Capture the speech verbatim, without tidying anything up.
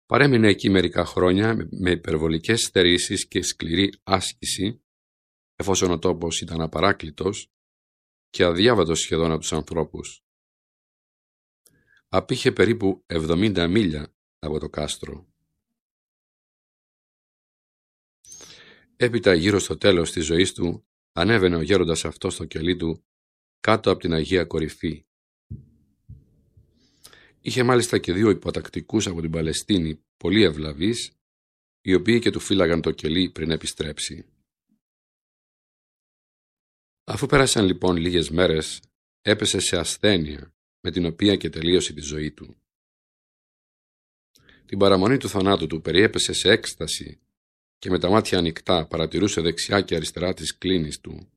Παρέμεινε εκεί μερικά χρόνια με υπερβολικές στερήσεις και σκληρή άσκηση, εφόσον ο τόπος ήταν απαράκλητος και αδιάβατος σχεδόν από τους ανθρώπους. Απήχε περίπου εβδομήντα μίλια από το κάστρο. Έπειτα, γύρω στο τέλος της ζωής του, ανέβαινε ο γέροντας αυτός στο κελί του κάτω από την Αγία Κορυφή. Είχε μάλιστα και δύο υποτακτικούς από την Παλαιστίνη, πολύ ευλαβείς, οι οποίοι και του φύλαγαν το κελί πριν επιστρέψει. Αφού πέρασαν λοιπόν λίγες μέρες, έπεσε σε ασθένεια, με την οποία και τελείωσε τη ζωή του. Την παραμονή του θανάτου του περιέπεσε σε έκσταση και με τα μάτια ανοιχτά παρατηρούσε δεξιά και αριστερά τις κλίνεις του,